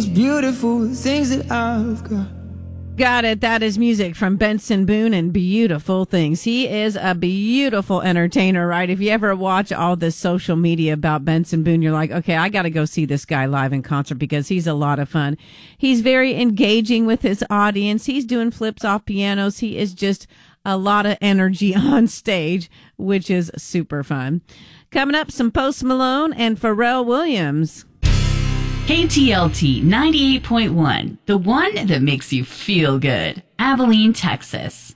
most beautiful things that I've got. Got it. That is music from Benson Boone and Beautiful Things. He is a beautiful entertainer, right? If you ever watch all this social media about Benson Boone, you're like, okay, I got to go see this guy live in concert because he's a lot of fun. He's very engaging with his audience. He's doing flips off pianos. He is just a lot of energy on stage, which is super fun. Coming up, some Post Malone and Pharrell Williams. KTLT 98.1, the one that makes you feel good. Abilene, Texas.